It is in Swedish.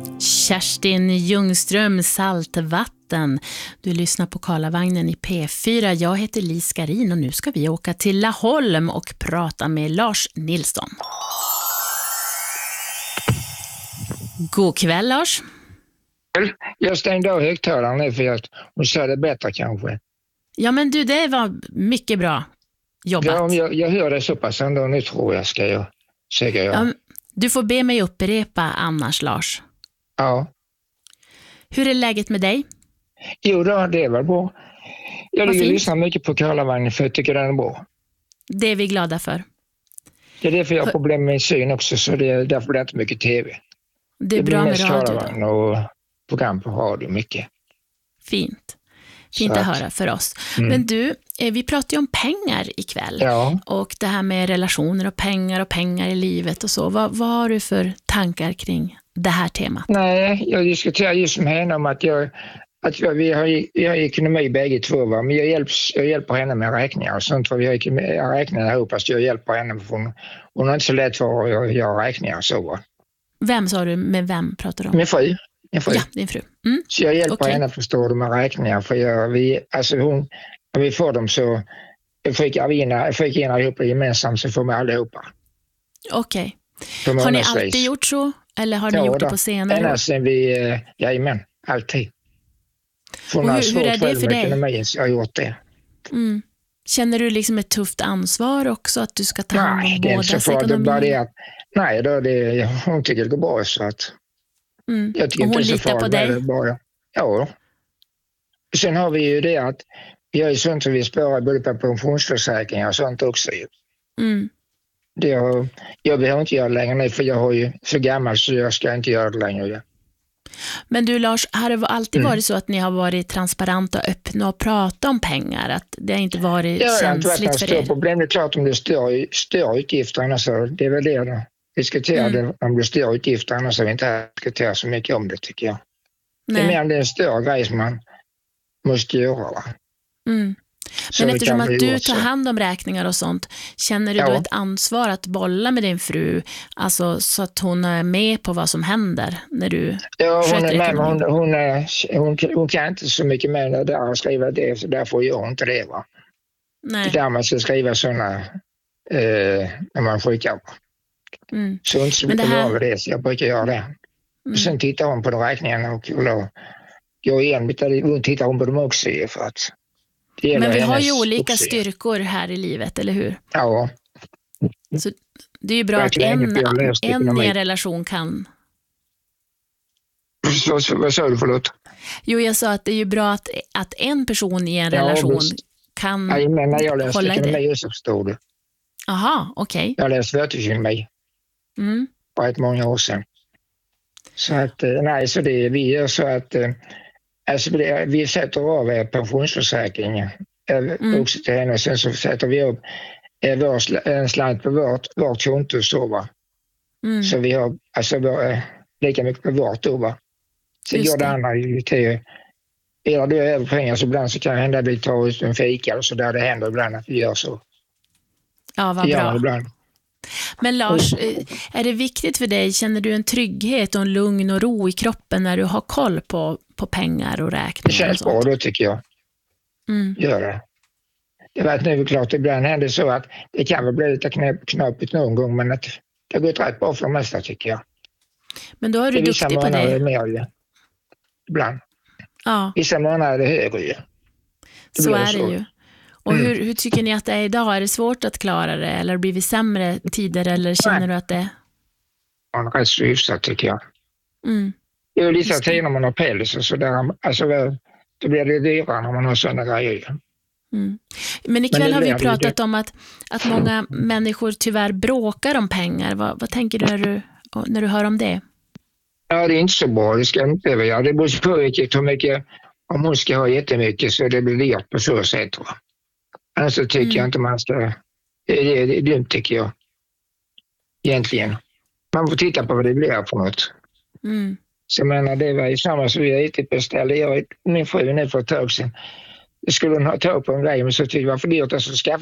Kerstin Ljungström, Saltvatten. Du lyssnar på Karlavagnen i P4. Jag heter Lis Skarin och nu ska vi åka till Laholm och prata med Lars Nilsson. God kväll, Lars. Jag stängde av högtalaren nu för att hon sa det bättre kanske. Ja, men du, det var mycket bra jobbat. Ja, jag hör det så pass ändå nu, tror jag, säger jag. Ja, du får be mig upprepa annars, Lars. Ja. Hur är läget med dig? Jo då, det var bra. Jag lyssnar mycket på Karlavagnen för jag tycker den är bra. Det är vi glada för. Det är därför jag har problem med min syn också, så det är därför det är inte mycket tv. Det är bra med radio. Och program på radio mycket. Fint att höra för oss. Men du, vi pratar ju om pengar ikväll. Ja. Och det här med relationer och pengar i livet och så. Vad har du för tankar kring det här temat? Nej, jag diskuterar just med henne om att vi har ekonomi bägge två, va? Men jag hjälper henne med räkningar och sånt. För vi har räkningar ihop, fast jag hjälper henne för hon har inte så lätt för att göra räkningar och så, va? Vem sa du? Med vem pratar du om? Min fru. Ja, din fru. Mm. Så jag hjälper henne förstå de här räkningarna. För när vi får dem så fick in allihopa gemensamt, så får vi allihopa. Okej. Har ni alltid gjort så? Eller har ni gjort det på senare? Ända sen jajamän, alltid. Och hur är det för dig? Ekonomin, så jag har gjort det. Mm. Känner du liksom ett tufft ansvar också att du ska ta hand om bådas ekonomi? Hon tycker det går bra, så att jag tycker och hon inte litar på dig? Ja. Sen har vi ju det att vi har ju sånt som vi sparar både på pensionsförsäkringar och sånt också. Mm. Jag behöver inte göra det längre nu, för jag är ju så gammal så jag ska inte göra det längre. Men du, Lars, har det alltid varit så att ni har varit transparenta och öppna och pratat om pengar? Att det har inte varit känsligt för er? Problem. Det är klart om det större utgifter, annars det är väl det då. Diskutera om det större utgifter, annars har vi inte diskuterat så mycket om det, tycker jag. Nej. Det är mer än det en större grej som man måste göra, va? Mm. Men eftersom att du tar hand om räkningar och sånt, känner du då ett ansvar att bolla med din fru, alltså så att hon är med på vad som händer när du sköter ekonomin? Hon kan inte så mycket med det där och skriva det, så därför gör hon inte det, va? Nej. Det där man ska skriva sådana när man skickar. Så hon inte så mycket över det, så jag brukar göra det. Och sen tittar hon på de räkningarna och går igen, tittar hon på dem också, för att men vi har ju olika styrkor här i livet, eller hur? Ja. Så det är ju bra att en i en relation kan... Vad sa du, förlåt? Jo, jag sa att det är ju bra att en person i en relation kan hålla i det. Nej, men när jag läste ekonomi så förstår du. Aha, okej. Jag läste företagsekonomi för ett många år sedan. Så att, vi gör så att... vi sätter av pensionsförsäkringen också till henne, och sen så sätter vi upp en slant på vårt konto, så, va? Så vi har lika mycket på vårt då, va? Så gör det andra till är det över pengar, så ibland så kan det hända att vi tar ut en fika och så där, det händer ibland att vi gör så. Ja, vad bra. Ibland. Men Lars, är det viktigt för dig, känner du en trygghet och en lugn och ro i kroppen när du har koll på pengar och räkningar? Det känns bra då, tycker jag. Gör det. Det var nu klart, ibland händer så att det kan väl bli lite knapigt någon gång, men att det har gått rätt bra för det mesta, tycker jag. Men då är du duktig på det. Mer, ibland. Ja. Vissa månader är det högre ju. Så är det ju. Och hur tycker ni att det är idag? Är det svårt att klara det? Eller blir vi sämre tider? Eller känner du att det... Ja, rätt så hyfsat, tycker jag. Det är ju lite tider när man har päls och sådär. Alltså, då blir det dyrare när man har sådana grejer. Men ikväll har vi pratat om att många människor tyvärr bråkar om pengar. Vad tänker du när du hör om det? Ja, det är inte så bra. Det ska inte vara. Det beror på hur mycket, om hon ska ha jättemycket så det blir dyrt på så sätt, va? Annars så tycker jag inte man ska... Det är dumt, tycker jag. Egentligen. Man får titta på vad det blir för något. Så jag menar, det var ju samma som jag inte beställde. Min fru nu för ett tag sedan. Det skulle hon ta upp en grej, men så tyckte jag var för dyrt att skaffa